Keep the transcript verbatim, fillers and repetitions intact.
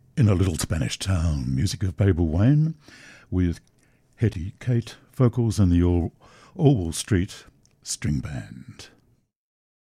In a Little Spanish Town, music of Babel Wayne, with Hetty Kate vocals and the All Orwell Street String Band.